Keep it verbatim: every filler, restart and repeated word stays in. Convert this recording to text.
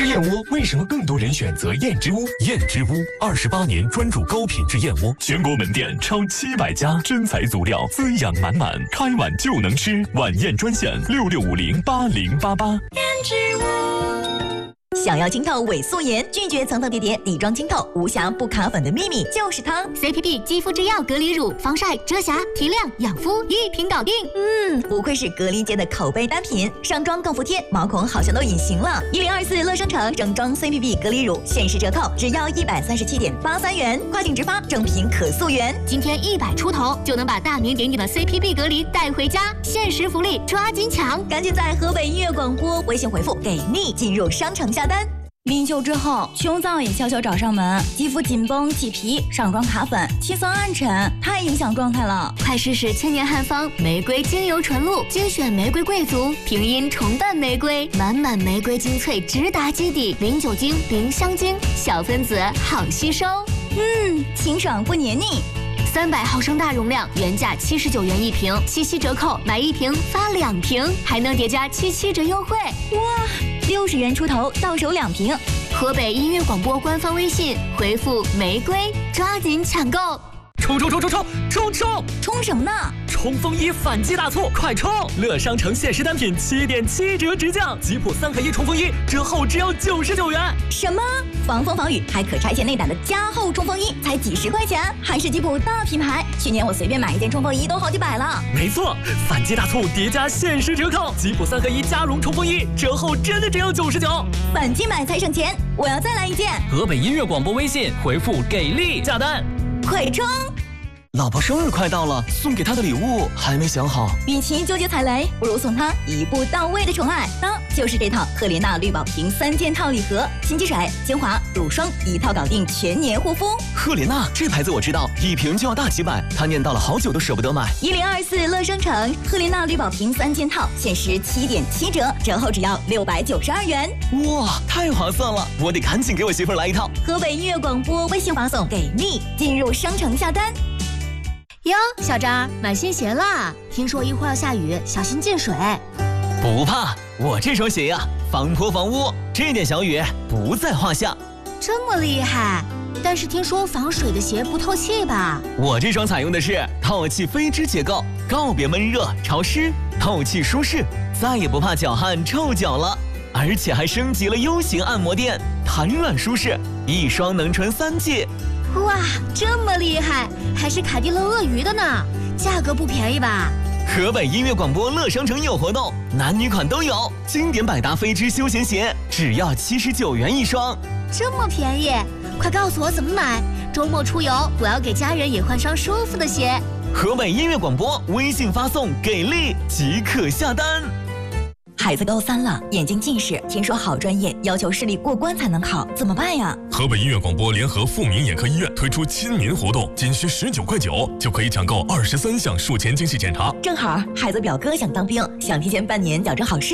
燕窝为什么更多人选择燕之屋？ 燕之屋二十八年专注高品质燕窝，全国门店超七百家，真材足料，滋养满满，开碗就能吃。晚宴专线六六五零八零八八。 燕之屋。想要清透伪素颜，拒绝层层叠叠底妆清透，无瑕不卡粉的秘密就是它 C P P 肌肤之钥隔离乳，防晒、遮瑕、提亮、养肤一瓶搞定。 嗯，不愧是隔离界的口碑单品，上妆更服帖，毛孔好像都隐形了。一零二四乐生城整装 C P P 隔离乳限时折扣，只要一百三十七点八三元，跨境直发，正品可溯源。 今天一百出头就能把大名鼎鼎的 C P P 隔离带回家，限时福利抓紧抢！ 赶紧在河北音乐广播微信回复给力进入商城下单。临秀之后，胸燥也悄悄找上门，肌肤紧绷起皮，上妆卡粉，气色暗沉，太影响状态了。 快试试千年汉方玫瑰精油纯露，精选玫瑰贵族，平阴重瓣玫瑰，满满玫瑰精粹直达基底，零酒精、零香精，小分子好吸收。 嗯，清爽不黏腻。 三百毫升大容量，原价七十九元一瓶，七夕折扣买一瓶发两瓶，还能叠加七七折优惠。 哇，六十元出头到手两瓶。 河北音乐广播官方微信回复玫瑰，抓紧抢购！ 冲冲冲冲冲冲冲！ 冲什么呢？ 冲锋衣反击大促，快冲！乐商城限时单品七点七折直降，吉普三合一冲锋衣折后只要九十九元。 什么？防风防雨还可拆卸内胆的加厚冲锋衣才几十块钱，还是吉普大品牌。去年我随便买一件冲锋衣都好几百了。 没错，反击大促叠加限时折扣，吉普三合一加绒冲锋衣折后真的只要九十九。 反击买才省钱，我要再来一件。 河北音乐广播微信回复给力下单， 快冲！ 老婆生日快到了，送给她的礼物还没想好。 与其纠结踩雷，不如送她一步到位的宠爱。当就是这套赫莲娜绿宝瓶三件套礼盒，新积水、精华、乳霜一套搞定，全年护肤。 赫莲娜这牌子我知道，一瓶就要大几百，她念叨了好久都舍不得买。 一零二四乐生城赫莲娜绿宝瓶三件套，限时七点七折，折后只要六百九十二元。 哇，太划算了！我得赶紧给我媳妇儿来一套。 河北音乐广播微信发送给力，进入商城下单。 哟，小张买新鞋啦！听说一会儿要下雨，小心进水。 不怕，我这双鞋呀，防泼防污，这点小雨不在话下。 这么厉害？但是听说防水的鞋不透气吧？ 我这双采用的是透气飞织结构，告别闷热潮湿，透气舒适，再也不怕脚汗臭脚了。而且还升级了 U 型按摩垫，弹软舒适，一双能穿三季。 哇，这么厉害，还是凯迪勒鳄鱼的呢，价格不便宜吧？ 河北音乐广播乐商城有活动，男女款都有，经典百搭飞织休闲鞋只要七十九元一双， 这么便宜，快告诉我怎么买，周末出游我要给家人也换双舒服的鞋。 河北音乐广播微信发送给力即可下单。 孩子高三了，眼睛近视，听说好专业要求视力过关才能考，怎么办呀？ 河北音乐广播联合富民眼科医院推出亲民活动，仅需十九块九就可以抢购二十三项术前精细检查。 正好孩子表哥想当兵，想提前半年矫正好视